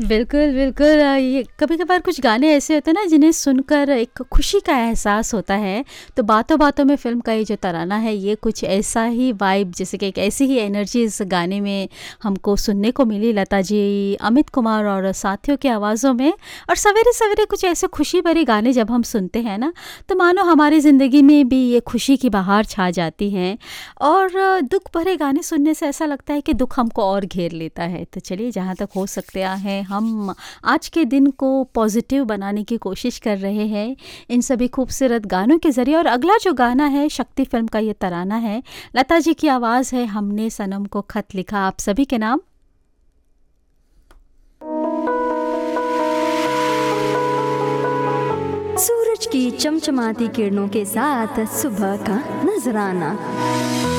बिल्कुल, बिल्कुल ये कभी-कभार कुछ गाने ऐसे होते हैं ना जिन्हें सुनकर एक खुशी का एहसास होता है, तो बातों-बातों में फ़िल्म का ये जो तराना है ये कुछ ऐसा ही वाइब जैसे कि एक ऐसी ही एनर्जी इस गाने में हमको सुनने को मिली लता जी, अमित कुमार और साथियों की आवाज़ों में। और सवेरे-सवेरे कुछ ऐसे खुशी भरे गाने जब हम सुनते हैं ना, तो मानो हमारी ज़िंदगी में भी ये खुशी की बहार छा जाती है और दुःख भरे गाने सुनने से ऐसा लगता है कि दुःख हमको और घेर लेता है। तो चलिए जहाँ तक हो सकता है हम आज के दिन को पॉजिटिव बनाने की कोशिश कर रहे हैं इन सभी खूबसूरत गानों के ज़रिए। और अगला जो गाना है शक्ति फ़िल्म का ये तराना है, लता जी की आवाज़ है, हमने सनम को खत लिखा आप सभी के नाम। सूरज की चमचमाती किरणों के साथ सुबह का नजराना।